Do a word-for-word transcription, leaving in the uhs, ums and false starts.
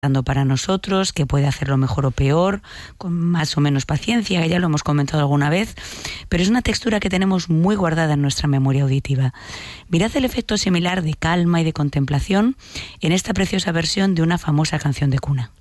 dando para nosotros, que puede hacerlo mejor o peor, con más o menos paciencia, que ya lo hemos comentado alguna vez, pero es una textura que tenemos muy guardada en nuestra memoria auditiva. Mirad el efecto similar de calma y de contemplación en esta preciosa versión de una famosa canción de cuna.